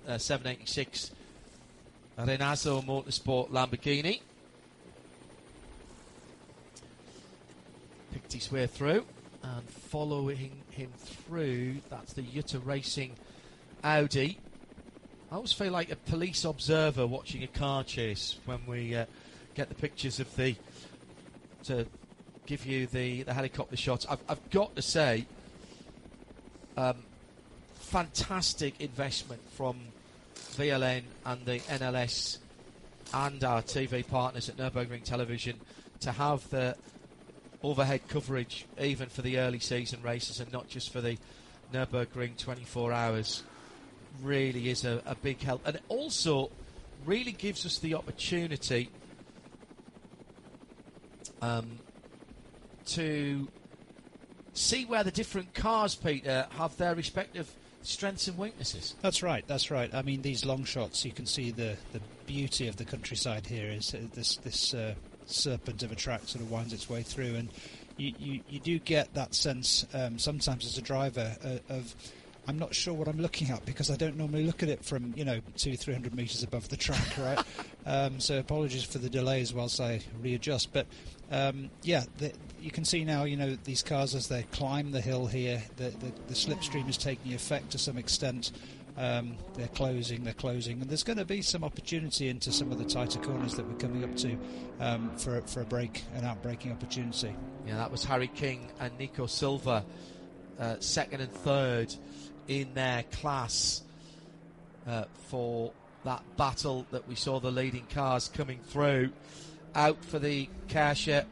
786 Renazo Motorsport Lamborghini. Picked his way through, and following him through, that's the Jutta Racing Audi. I always feel like a police observer watching a car chase when we get the pictures of to give you the helicopter shots. I've got to say, fantastic investment from VLN and the NLS and our TV partners at Nürburgring Television to have the overhead coverage even for the early season races and not just for the Nürburgring 24 hours. Really is a big help, and it also really gives us the opportunity to see where the different cars, Peter, have their respective strengths and weaknesses. That's right. I mean, these long shots, you can see the beauty of the countryside here is this serpent of a track sort of winds its way through, and you do get that sense sometimes as a driver of I'm not sure what I'm looking at because I don't normally look at it from 200-300 metres above the track, right? So apologies for the delays whilst I readjust, but you can see now these cars as they climb the hill here, the slipstream is taking effect to some extent. They're closing, and there's going to be some opportunity into some of the tighter corners that we're coming up to for a break, an outbraking opportunity. Yeah, that was Harry King and Nico Silva, second and third in their class for that battle that we saw the leading cars coming through. Out for the Kasia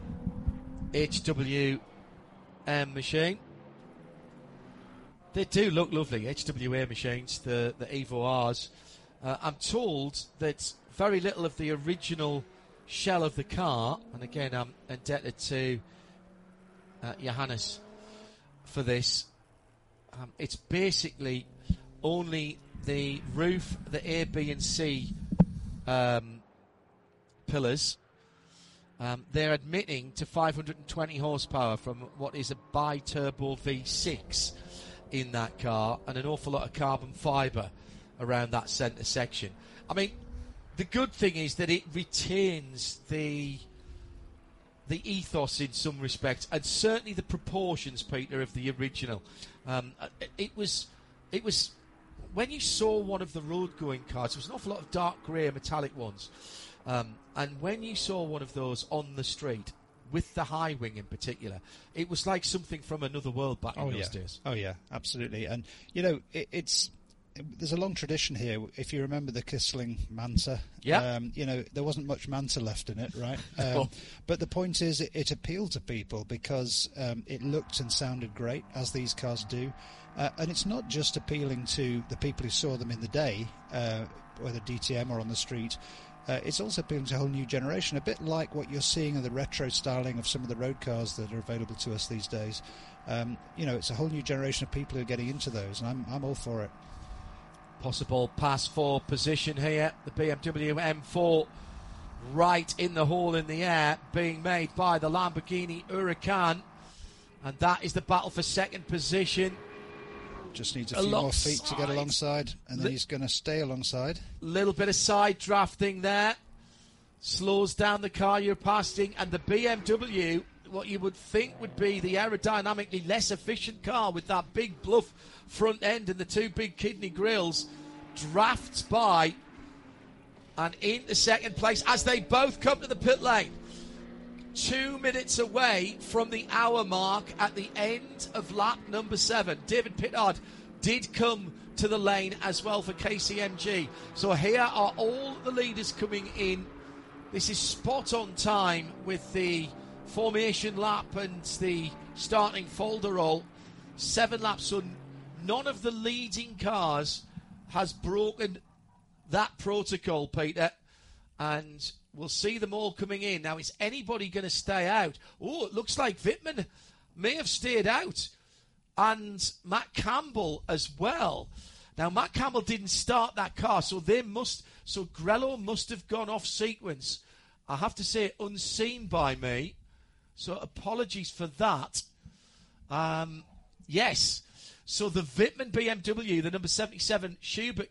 HWM machine. They do look lovely, HWA machines, the Evo Rs. I'm told that very little of the original shell of the car, and again I'm indebted to Johannes for this, it's basically only the roof, the A, B and C pillars. They're admitting to 520 horsepower from what is a bi-turbo V6 in that car, and an awful lot of carbon fibre around that centre section. I mean, the good thing is that it retains the ethos in some respects, and certainly the proportions, Peter, of the original. It was when you saw one of the road-going cars, there was an awful lot of dark grey metallic ones, and when you saw one of those on the street, with the high wing in particular, it was like something from another world back in those days. Oh yeah, absolutely. And there's a long tradition here. If you remember the Kissling Manta, there wasn't much Manta left in it, right? But the point is, it appealed to people because it looked and sounded great, as these cars do. And it's not just appealing to the people who saw them in the day, whether DTM or on the street. It's also appealing to a whole new generation, a bit like what you're seeing in the retro styling of some of the road cars that are available to us these days. It's a whole new generation of people who are getting into those, and I'm all for it. Possible pass for position here. The BMW M4 right in the hole in the air, being made by the Lamborghini Huracan, and that is the battle for second position. Just needs a few more feet to get alongside, and then he's going to stay alongside. Little bit of side drafting there. Slows down the car you're passing, and the BMW, what you would think would be the aerodynamically less efficient car with that big bluff front end and the two big kidney grills, drafts by and into second place as they both come to the pit lane. 2 minutes away from the hour mark at the end of lap number 7. David Pittard did come to the lane as well for KCMG. So here are all the leaders coming in. This is spot on time with the formation lap and the starting folderol. 7 laps, so none of the leading cars has broken that protocol, Peter. And we'll see them all coming in. Now, is anybody going to stay out? Oh, it looks like Wittmann may have stayed out. And Matt Campbell as well. Now, Matt Campbell didn't start that car, so Grello must have gone off sequence. I have to say, unseen by me. So apologies for that. Yes. So the Wittmann BMW, the number 77 Schubert